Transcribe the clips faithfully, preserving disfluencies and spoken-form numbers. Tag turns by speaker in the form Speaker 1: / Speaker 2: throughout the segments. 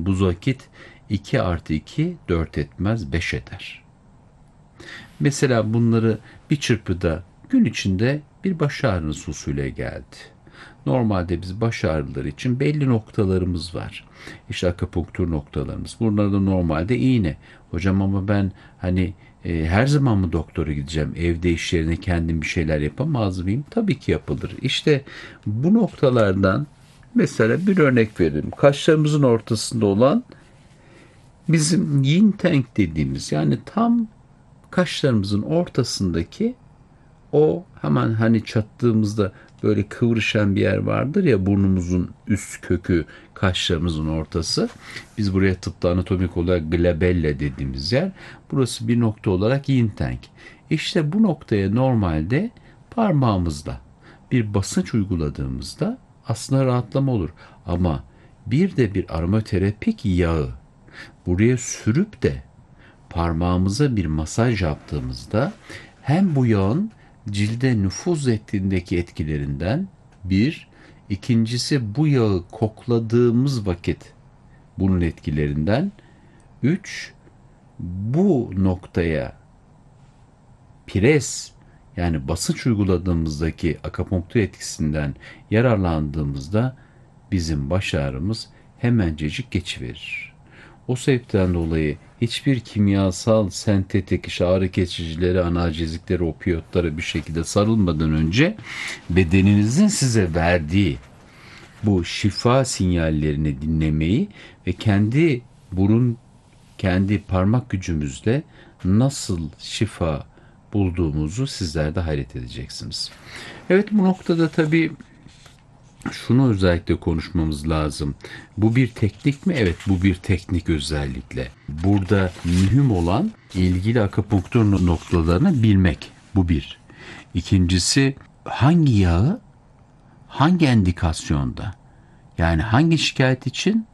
Speaker 1: Yani bu vakit iki artı iki dört etmez, beş eder. Mesela bunları bir çırpıda gün içinde bir baş ağrınız usulüyle geldi. Normalde biz baş ağrıları için belli noktalarımız var. İşte akupunktur noktalarımız. Bunlar da normalde iğne. Hocam ama ben hani e, her zaman mı doktora gideceğim? Evde iş yerine kendim bir şeyler yapamaz mıyım? Tabii ki yapılır. İşte bu noktalardan mesela bir örnek verelim. Kaşlarımızın ortasında olan bizim yin tank dediğimiz, yani tam kaşlarımızın ortasındaki o hemen hani çattığımızda böyle kıvrışan bir yer vardır ya, burnumuzun üst kökü, kaşlarımızın ortası. Biz buraya tıpta anatomik olarak glabella dediğimiz yer. Burası bir nokta olarak yin tank. İşte bu noktaya normalde parmağımızla bir basınç uyguladığımızda aslında rahatlama olur. Ama bir de bir aromaterapik yağı buraya sürüp de parmağımıza bir masaj yaptığımızda hem bu yağın cilde nüfuz ettiğindeki etkilerinden bir, ikincisi bu yağı kokladığımız vakit bunun etkilerinden, üç, bu noktaya pres yani basınç uyguladığımızdaki akupunktur etkisinden yararlandığımızda bizim baş ağrımız hemencecik geçiverir. O sebepten dolayı hiçbir kimyasal, sentetik, işte ağrı kesicileri, analjezikleri, opiyotlara bir şekilde sarılmadan önce bedeninizin size verdiği bu şifa sinyallerini dinlemeyi ve kendi burun, kendi parmak gücümüzle nasıl şifa bulduğumuzu sizler de hayret edeceksiniz. Evet, bu noktada tabii şunu özellikle konuşmamız lazım. Bu bir teknik mi? Evet, bu bir teknik özellikle. Burada mühim olan ilgili akupunktur noktalarını bilmek. Bu bir. İkincisi, hangi yağı hangi endikasyonda, yani hangi şikayet için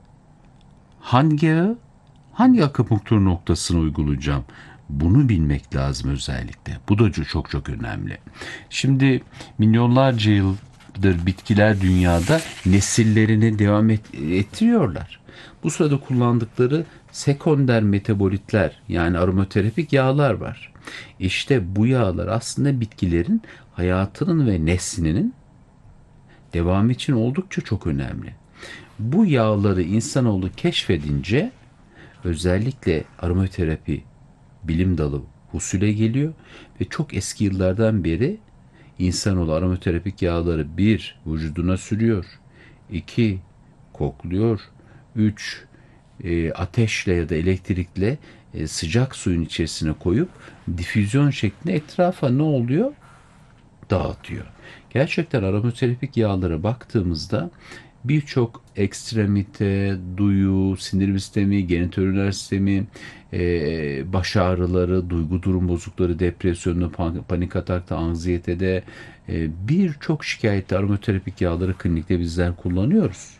Speaker 1: hangi yağı hangi akupunktur noktasını uygulayacağım? Bunu bilmek lazım özellikle. Bu da çok çok önemli. Şimdi milyonlarca yıldır bitkiler dünyada nesillerini devam et, ettiriyorlar. Bu sırada kullandıkları sekonder metabolitler, yani aromaterapik yağlar var. İşte bu yağlar aslında bitkilerin hayatının ve neslinin devamı için oldukça çok önemli. Bu yağları insanoğlu keşfedince özellikle aromaterapi bilim dalı husule geliyor ve çok eski yıllardan beri insanoğlu aromaterapik yağları bir vücuduna sürüyor, iki kokluyor, üç e, ateşle ya da elektrikle e, sıcak suyun içerisine koyup difüzyon şeklinde etrafa ne oluyor? Dağıtıyor. Gerçekten aromaterapik yağlara baktığımızda birçok ekstremite, duyu, sindirim sistemi, genitoüriner sistemi, e, baş ağrıları, duygu durum bozuklukları, depresyonda, panik atakta, anksiyetede e, birçok şikayette aromaterapik yağları klinikte bizler kullanıyoruz.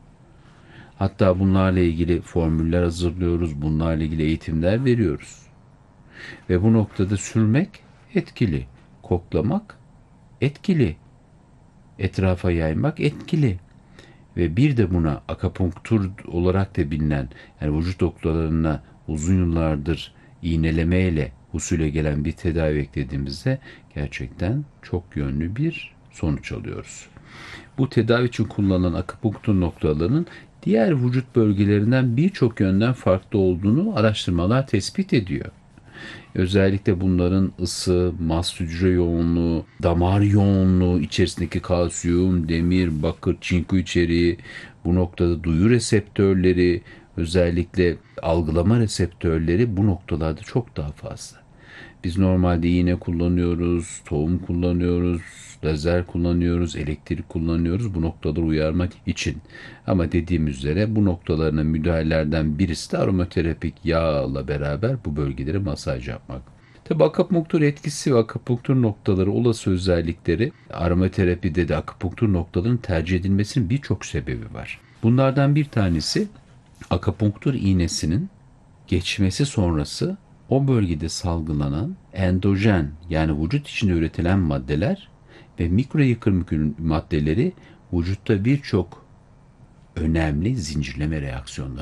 Speaker 1: Hatta bunlarla ilgili formüller hazırlıyoruz, bunlarla ilgili eğitimler veriyoruz. Ve bu noktada sürmek etkili, koklamak etkili, etrafa yaymak etkili. Ve bir de buna akupunktur olarak da bilinen, yani vücut noktalarına uzun yıllardır iğnelemeyle husule gelen bir tedavi eklediğimizde gerçekten çok yönlü bir sonuç alıyoruz. Bu tedavi için kullanılan akupunktur noktalarının diğer vücut bölgelerinden birçok yönden farklı olduğunu araştırmalar tespit ediyor. Özellikle bunların ısı, mast hücre yoğunluğu, damar yoğunluğu, içerisindeki kalsiyum, demir, bakır, çinko içeriği, bu noktada duyu reseptörleri, özellikle algılama reseptörleri bu noktalarda çok daha fazla. Biz normalde iğne kullanıyoruz, tohum kullanıyoruz, lazer kullanıyoruz, elektrik kullanıyoruz bu noktaları uyarmak için. Ama dediğim üzere bu noktalarına müdahalelerden birisi de aromaterapik yağla beraber bu bölgeleri masaj yapmak. Tabi akupunktur etkisi ve akupunktur noktaları olası özellikleri, aromaterapide de akupunktur noktalarının tercih edilmesinin birçok sebebi var. Bunlardan bir tanesi akupunktur iğnesinin geçmesi sonrası o bölgede salgılanan endojen, yani vücut içinde üretilen maddeler ve mikro yıkım maddeleri vücutta birçok önemli zincirleme reaksiyonları